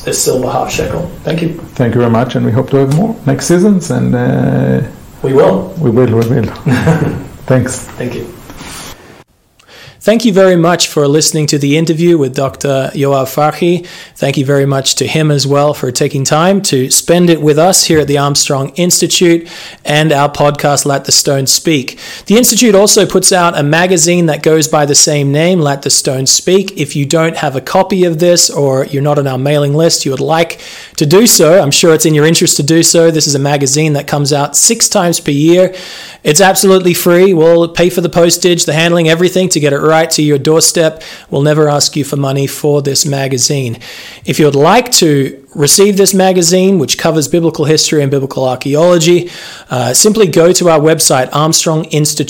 a silver half shekel. Thank you. Thank you very much, and we hope to have more next seasons. And we will. We will. Thanks. Thank you. Thank you very much for listening to the interview with Dr. Yoav Farhi. Thank you very much to him as well for taking time to spend it with us here at the Armstrong Institute and our podcast, Let the Stone Speak. The Institute also puts out a magazine that goes by the same name, Let the Stone Speak. If you don't have a copy of this or you're not on our mailing list, you would like to do so, I'm sure it's in your interest to do so. This is a magazine that comes out 6 times per year. It's absolutely free. We'll pay for the postage, the handling, everything to get it right to your doorstep. We'll never ask you for money for this magazine. If you would like to receive this magazine, which covers biblical history and biblical archaeology, simply go to our website, Armstrong Institute.